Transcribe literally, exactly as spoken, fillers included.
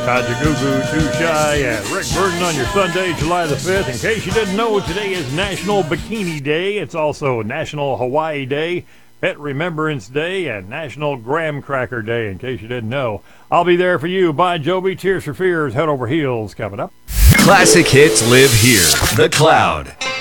Kajagoogoo, Too Shy, and Rick Burden on your Sunday, July the fifth. In case you didn't know, today is National Bikini Day. It's also National Hawaii Day, Pet Remembrance Day, and National Graham Cracker Day, in case you didn't know. I'll be there for you. Bye, Joby. Tears for Fears, Head Over Heels coming up. Classic hits live here. The Cloud.